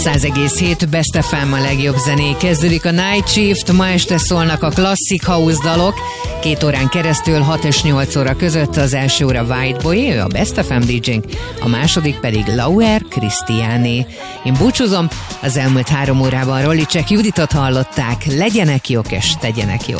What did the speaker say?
100,7 Best FM, a legjobb zenék. Kezdődik a Night Shift, ma este szólnak a klasszik house dalok. 2 órán keresztül 6 és 8 óra között. Az első óra White Boy, ő a Best FM DJ-nk, a második pedig Lauer Krisztiáné. Én búcsúzom, az elmúlt 3 órában Rollicsek Juditot hallották. Legyenek jók és tegyenek jót.